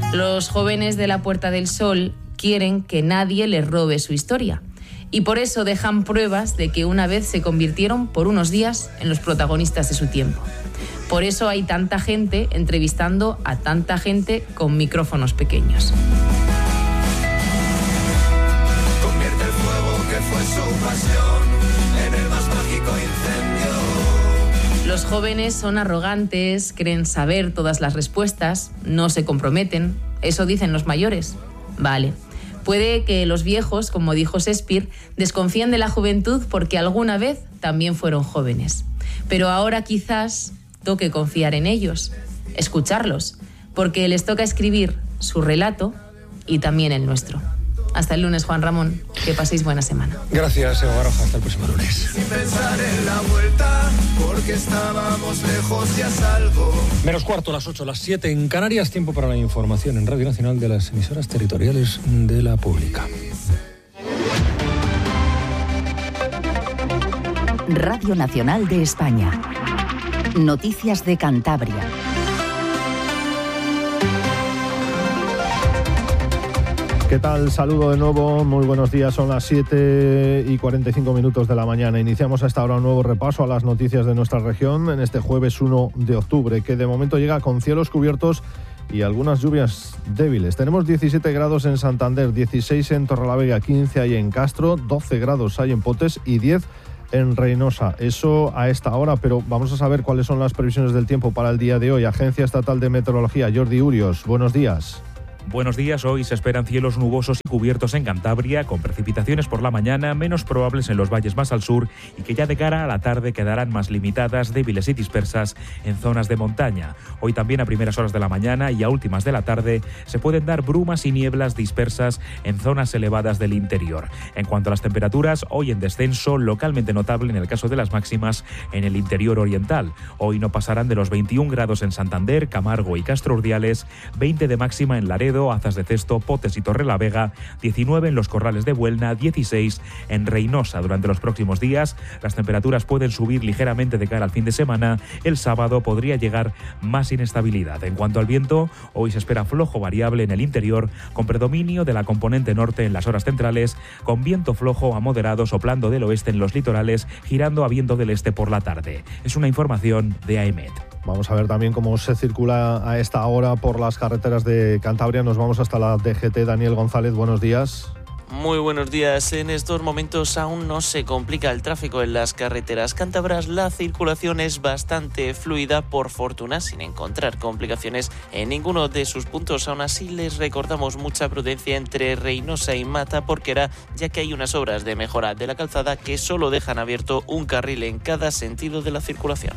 Los jóvenes de la Puerta del Sol quieren que nadie les robe su historia y por eso dejan pruebas de que una vez se convirtieron por unos días en los protagonistas de su tiempo. Por eso hay tanta gente entrevistando a tanta gente con micrófonos pequeños. Convierte el fuego que fue su pasión en el más mágico incendio. Los jóvenes son arrogantes, creen saber todas las respuestas, no se comprometen. Eso dicen los mayores. Vale. Puede que los viejos, como dijo Shakespeare, desconfíen de la juventud porque alguna vez también fueron jóvenes. Pero ahora quizás toque confiar en ellos, escucharlos, porque les toca escribir su relato y también el nuestro. Hasta el lunes, Juan Ramón. Que paséis buena semana. Gracias, Eva Baroja. Hasta el próximo lunes. Sin pensar en la vuelta, porque estábamos lejos, ya salgo. Menos cuarto, las 8, las 7 en Canarias. Tiempo para la información en Radio Nacional de las emisoras territoriales de la Pública. Radio Nacional de España. Noticias de Cantabria. ¿Qué tal? Saludo de nuevo, muy buenos días, son las 7:45 de la mañana. Iniciamos a esta hora un nuevo repaso a las noticias de nuestra región en este jueves 1 de octubre, que de momento llega con cielos cubiertos y algunas lluvias débiles. Tenemos 17 grados en Santander, 16 en Torrelavega, 15 hay en Castro, 12 grados hay en Potes y 10 en Reynosa. Eso a esta hora, pero vamos a saber cuáles son las previsiones del tiempo para el día de hoy. Agencia Estatal de Meteorología, Jordi Urios, buenos días. Buenos días, hoy se esperan cielos nubosos y cubiertos en Cantabria, con precipitaciones por la mañana, menos probables en los valles más al sur y que ya de cara a la tarde quedarán más limitadas, débiles y dispersas en zonas de montaña. Hoy también a primeras horas de la mañana y a últimas de la tarde se pueden dar brumas y nieblas dispersas en zonas elevadas del interior. En cuanto a las temperaturas, hoy en descenso, localmente notable en el caso de las máximas en el interior oriental. Hoy no pasarán de los 21 grados en Santander, Camargo y Castro Urdiales, 20 de máxima en Laredo, Azas de Cesto, Potes y Torrelavega, 19 en los Corrales de Buelna, 16 en Reynosa. Durante los próximos días, las temperaturas pueden subir ligeramente de cara al fin de semana. El sábado podría llegar más inestabilidad. En cuanto al viento, hoy se espera flojo variable en el interior, con predominio de la componente norte en las horas centrales, con viento flojo a moderado soplando del oeste en los litorales, girando a viento del este por la tarde. Es una información de AEMET. Vamos a ver también cómo se circula a esta hora por las carreteras de Cantabria. Nos vamos hasta la DGT. Daniel González, buenos días. Muy buenos días. En estos momentos aún no se complica el tráfico en las carreteras cántabras. La circulación es bastante fluida, por fortuna, sin encontrar complicaciones en ninguno de sus puntos. Aún así, les recordamos mucha prudencia entre Reynosa y Mata Porquera, ya que hay unas obras de mejora de la calzada que solo dejan abierto un carril en cada sentido de la circulación.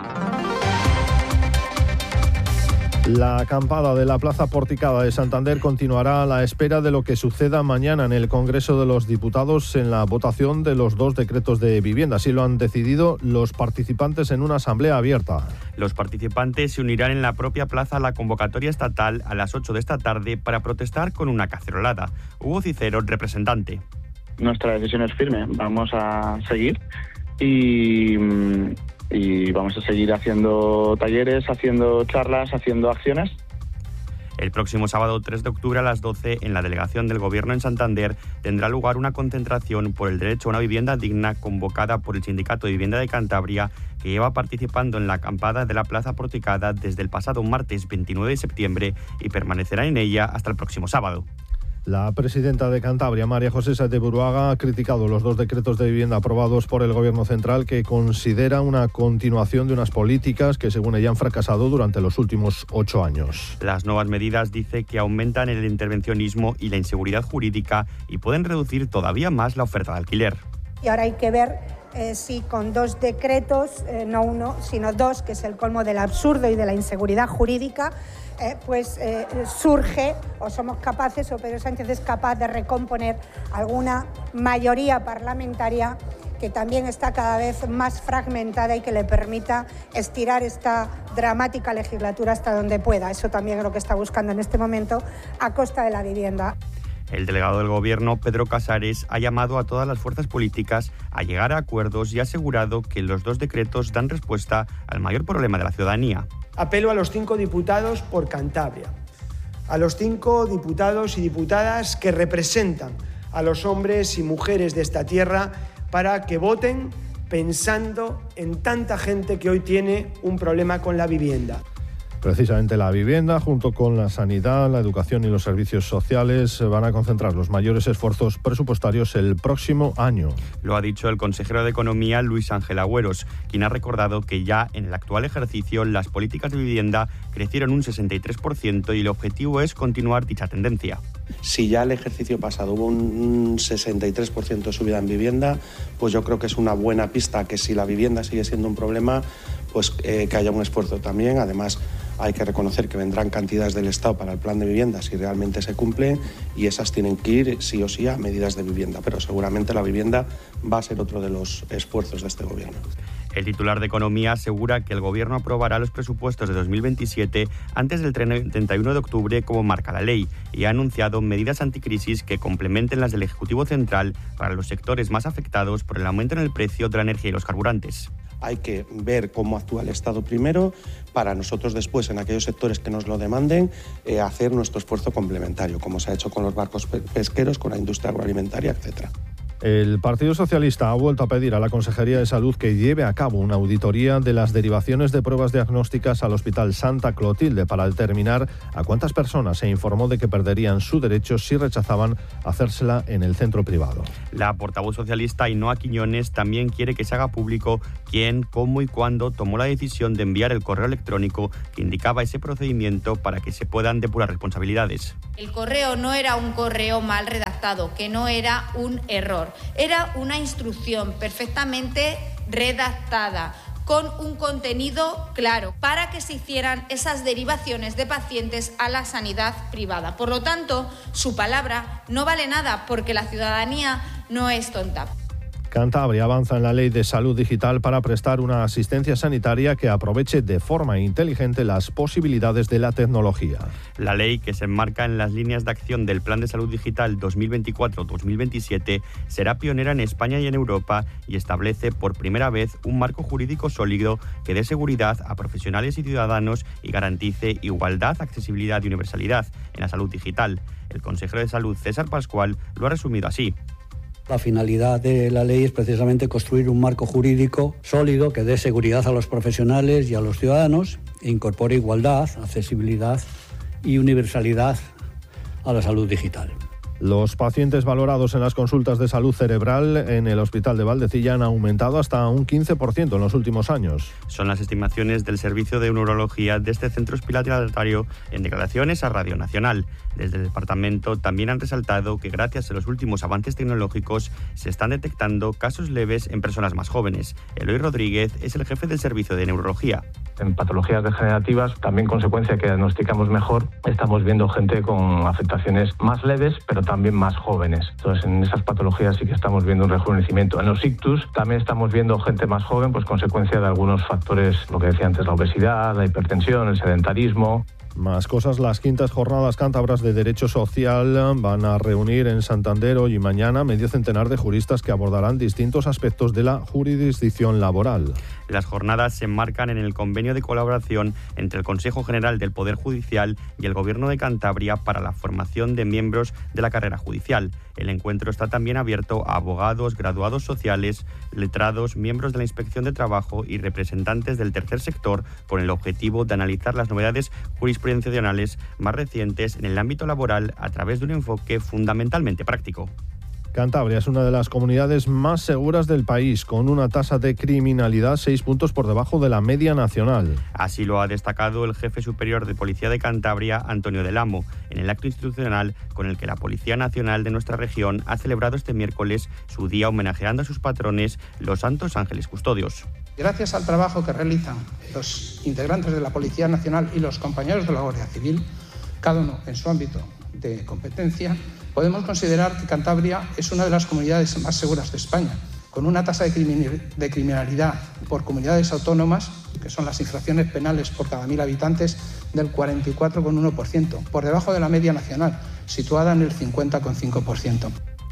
La acampada de la Plaza Porticada de Santander continuará a la espera de lo que suceda mañana en el Congreso de los Diputados en la votación de los 2 decretos de vivienda. Así lo han decidido los participantes en una asamblea abierta. Los participantes se unirán en la propia plaza a la convocatoria estatal a las 8 de esta tarde para protestar con una cacerolada. Hugo Cicero, representante. Nuestra decisión es firme. Vamos a seguir y vamos a seguir haciendo talleres, haciendo charlas, haciendo acciones. El próximo sábado 3 de octubre a las 12, en la delegación del Gobierno en Santander, tendrá lugar una concentración por el derecho a una vivienda digna convocada por el Sindicato de Vivienda de Cantabria, que lleva participando en la acampada de la Plaza Porticada desde el pasado martes 29 de septiembre y permanecerá en ella hasta el próximo sábado. La presidenta de Cantabria, María José Sáez de Buruaga, ha criticado los 2 decretos de vivienda aprobados por el Gobierno central, que considera una continuación de unas políticas que, según ella, han fracasado durante los últimos 8 años. Las nuevas medidas, dice, que aumentan el intervencionismo y la inseguridad jurídica y pueden reducir todavía más la oferta de alquiler. Y ahora hay que ver si con 2 decretos, no 1, sino 2, que es el colmo del absurdo y de la inseguridad jurídica, surge o somos capaces, o Pedro Sánchez es capaz de recomponer alguna mayoría parlamentaria que también está cada vez más fragmentada y que le permita estirar esta dramática legislatura hasta donde pueda. Eso también es lo que está buscando en este momento a costa de la vivienda. El delegado del Gobierno, Pedro Casares, ha llamado a todas las fuerzas políticas a llegar a acuerdos y ha asegurado que los 2 decretos dan respuesta al mayor problema de la ciudadanía. Apelo a los 5 diputados por Cantabria a los 5 diputados y diputadas que representan a los hombres y mujeres de esta tierra para que voten pensando en tanta gente que hoy tiene un problema con la vivienda. Precisamente la vivienda, junto con la sanidad, la educación y los servicios sociales, van a concentrar los mayores esfuerzos presupuestarios el próximo año. Lo ha dicho el consejero de Economía, Luis Ángel Agüeros, quien ha recordado que ya en el actual ejercicio las políticas de vivienda crecieron un 63% y el objetivo es continuar dicha tendencia. Si ya el ejercicio pasado hubo un 63% de subida en vivienda, pues yo creo que es una buena pista que si la vivienda sigue siendo un problema, pues que haya un esfuerzo también. Además, hay que reconocer que vendrán cantidades del Estado para el plan de vivienda si realmente se cumple, y esas tienen que ir sí o sí a medidas de vivienda, pero seguramente la vivienda va a ser otro de los esfuerzos de este gobierno. El titular de Economía asegura que el Gobierno aprobará los presupuestos de 2027 antes del 31 de octubre, como marca la ley, y ha anunciado medidas anticrisis que complementen las del Ejecutivo Central para los sectores más afectados por el aumento en el precio de la energía y los carburantes. Hay que ver cómo actúa el Estado primero, para nosotros después, en aquellos sectores que nos lo demanden, hacer nuestro esfuerzo complementario, como se ha hecho con los barcos pesqueros, con la industria agroalimentaria, etcétera. El Partido Socialista ha vuelto a pedir a la Consejería de Salud que lleve a cabo una auditoría de las derivaciones de pruebas diagnósticas al Hospital Santa Clotilde para determinar a cuántas personas se informó de que perderían su derecho si rechazaban hacérsela en el centro privado. La portavoz socialista Ainhoa Quiñones también quiere que se haga público quién, cómo y cuándo tomó la decisión de enviar el correo electrónico que indicaba ese procedimiento para que se puedan depurar responsabilidades. El correo no era un correo mal redactado, que no era un error. Era una instrucción perfectamente redactada, con un contenido claro, para que se hicieran esas derivaciones de pacientes a la sanidad privada. Por lo tanto, su palabra no vale nada, porque la ciudadanía no es tonta. Cantabria avanza en la ley de salud digital para prestar una asistencia sanitaria que aproveche de forma inteligente las posibilidades de la tecnología. La ley, que se enmarca en las líneas de acción del Plan de Salud Digital 2024-2027, será pionera en España y en Europa y establece por primera vez un marco jurídico sólido que dé seguridad a profesionales y ciudadanos y garantice igualdad, accesibilidad y universalidad en la salud digital. El consejero de Salud, César Pascual, lo ha resumido así. La finalidad de la ley es precisamente construir un marco jurídico sólido que dé seguridad a los profesionales y a los ciudadanos e incorpore igualdad, accesibilidad y universalidad a la salud digital. Los pacientes valorados en las consultas de salud cerebral en el Hospital de Valdecilla han aumentado hasta un 15% en los últimos años. Son las estimaciones del Servicio de Neurología de este centro hospitalario en declaraciones a Radio Nacional. Desde el departamento también han resaltado que gracias a los últimos avances tecnológicos se están detectando casos leves en personas más jóvenes. Eloy Rodríguez es el jefe del Servicio de Neurología. En patologías degenerativas, también consecuencia que diagnosticamos mejor, estamos viendo gente con afectaciones más leves, pero también más jóvenes. Entonces, en esas patologías sí que estamos viendo un rejuvenecimiento. En los ictus también estamos viendo gente más joven, pues consecuencia de algunos factores, lo que decía antes, la obesidad, la hipertensión, el sedentarismo. Más cosas, las quintas jornadas cántabras de Derecho Social van a reunir en Santander hoy y mañana medio centenar de juristas que abordarán distintos aspectos de la jurisdicción laboral. Las jornadas se enmarcan en el convenio de colaboración entre el Consejo General del Poder Judicial y el Gobierno de Cantabria para la formación de miembros de la carrera judicial. El encuentro está también abierto a abogados, graduados sociales, letrados, miembros de la Inspección de Trabajo y representantes del tercer sector, con el objetivo de analizar las novedades jurisprudenciales más recientes en el ámbito laboral a través de un enfoque fundamentalmente práctico. Cantabria es una de las comunidades más seguras del país, con una tasa de criminalidad 6 puntos por debajo de la media nacional. Así lo ha destacado el jefe superior de Policía de Cantabria, Antonio del Amo, en el acto institucional con el que la Policía Nacional de nuestra región ha celebrado este miércoles su día homenajeando a sus patrones, los Santos Ángeles Custodios. Gracias al trabajo que realizan los integrantes de la Policía Nacional y los compañeros de la Guardia Civil, cada uno en su ámbito de competencia, podemos considerar que Cantabria es una de las comunidades más seguras de España, con una tasa de criminalidad por comunidades autónomas, que son las infracciones penales por cada 1.000 habitantes, del 44,1%, por debajo de la media nacional, situada en el 50,5%.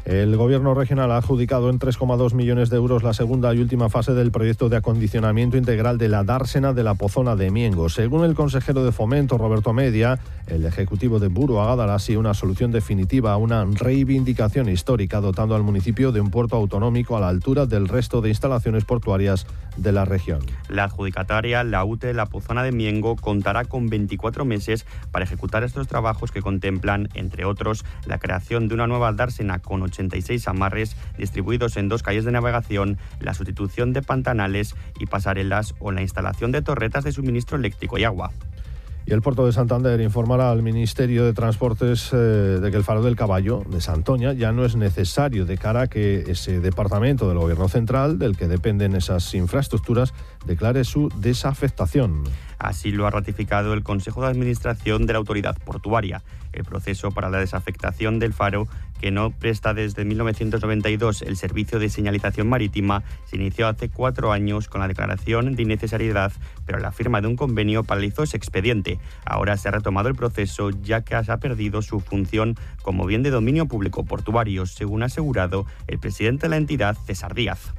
El Gobierno regional ha adjudicado en 3,2 millones de euros la segunda y última fase del proyecto de acondicionamiento integral de la dársena de la Pozona de Miengo. Según el consejero de Fomento, Roberto Media, el ejecutivo de Buruaga dará así una solución definitiva a una reivindicación histórica, dotando al municipio de un puerto autonómico a la altura del resto de instalaciones portuarias de la región. La adjudicataria, la UTE La Pozona de Miengo, contará con 24 meses para ejecutar estos trabajos que contemplan, entre otros, la creación de una nueva dársena con 86 amarres distribuidos en 2 calles de navegación, la sustitución de pantanales y pasarelas o la instalación de torretas de suministro eléctrico y agua. Y el Puerto de Santander informará al Ministerio de Transportes de que el Faro del Caballo de Santoña ya no es necesario de cara a que ese departamento del Gobierno central, del que dependen esas infraestructuras, declare su desafectación. Así lo ha ratificado el Consejo de Administración de la Autoridad Portuaria. El proceso para la desafectación del faro, que no presta desde 1992 el servicio de señalización marítima, se inició hace 4 años con la declaración de innecesariedad, pero la firma de un convenio paralizó ese expediente. Ahora se ha retomado el proceso, ya que se ha perdido su función como bien de dominio público portuario, según ha asegurado el presidente de la entidad, César Díaz.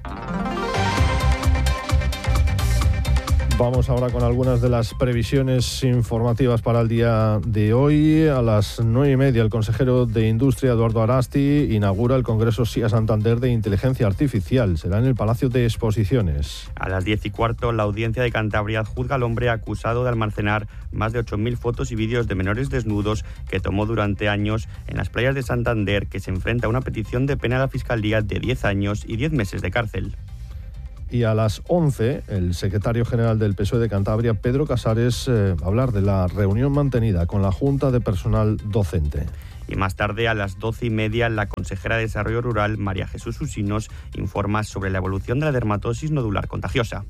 Vamos ahora con algunas de las previsiones informativas para el día de hoy. A las 9:30 el consejero de Industria, Eduardo Arasti, inaugura el Congreso SIA Santander de Inteligencia Artificial. Será en el Palacio de Exposiciones. A las 10:15 la Audiencia de Cantabria juzga al hombre acusado de almacenar más de 8.000 fotos y vídeos de menores desnudos que tomó durante años en las playas de Santander, que se enfrenta a una petición de pena a la Fiscalía de 10 años y 10 meses de cárcel. Y a las 11, el secretario general del PSOE de Cantabria, Pedro Casares, va a hablar de la reunión mantenida con la Junta de Personal Docente. Y más tarde, a las 12:30, la consejera de Desarrollo Rural, María Jesús Usinos, informa sobre la evolución de la dermatosis nodular contagiosa.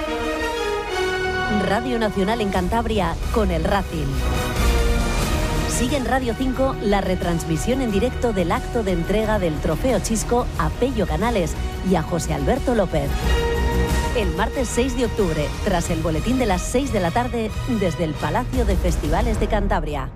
Radio Nacional en Cantabria con el Racing. Sigue en Radio 5 la retransmisión en directo del acto de entrega del Trofeo Chisco a Pello Canales y a José Alberto López. El martes 6 de octubre, tras el boletín de las 6 de la tarde, desde el Palacio de Festivales de Cantabria.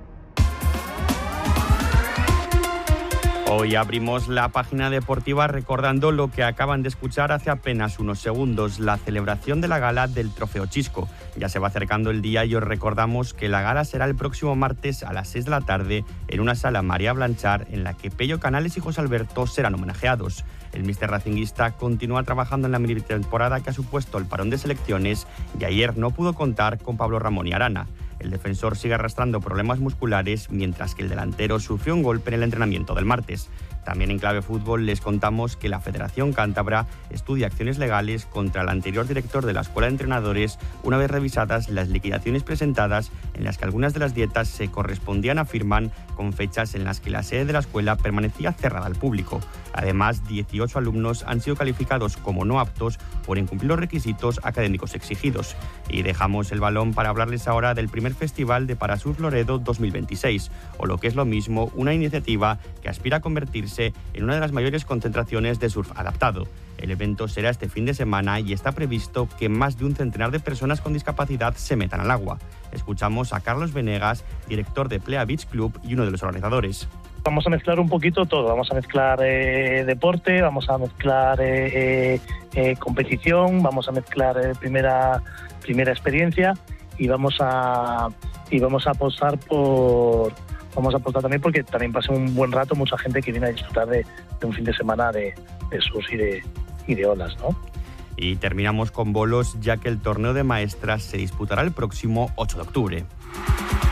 Hoy abrimos la página deportiva recordando lo que acaban de escuchar hace apenas unos segundos, la celebración de la gala del Trofeo Chisco. Ya se va acercando el día y os recordamos que la gala será el próximo martes a las 6 de la tarde en una sala María Blanchard, en la que Pello Canales y José Alberto serán homenajeados. El míster racinguista continúa trabajando en la mini temporada que ha supuesto el parón de selecciones y ayer no pudo contar con Pablo Ramón y Arana. El defensor sigue arrastrando problemas musculares, mientras que el delantero sufrió un golpe en el entrenamiento del martes. También en clave fútbol les contamos que la Federación Cántabra estudia acciones legales contra el anterior director de la Escuela de Entrenadores, una vez revisadas las liquidaciones presentadas, en las que algunas de las dietas se correspondían, afirman, con fechas en las que la sede de la escuela permanecía cerrada al público. Además, 18 alumnos han sido calificados como no aptos por incumplir los requisitos académicos exigidos. Y dejamos el balón para hablarles ahora del primer Festival de Parasurf Loredo 2026, o lo que es lo mismo, una iniciativa que aspira a convertirse en una de las mayores concentraciones de surf adaptado. El evento será este fin de semana y está previsto que más de un centenar de personas con discapacidad se metan al agua. Escuchamos a Carlos Venegas, director de Playa Beach Club y uno de los organizadores. Vamos a mezclar un poquito todo, vamos a mezclar deporte, vamos a mezclar competición, vamos a mezclar primera experiencia y vamos a apostar también porque también pase un buen rato mucha gente que viene a disfrutar de un fin de semana de surf y de olas, ¿no? Y terminamos con bolos, ya que el torneo de maestras se disputará el próximo 8 de octubre.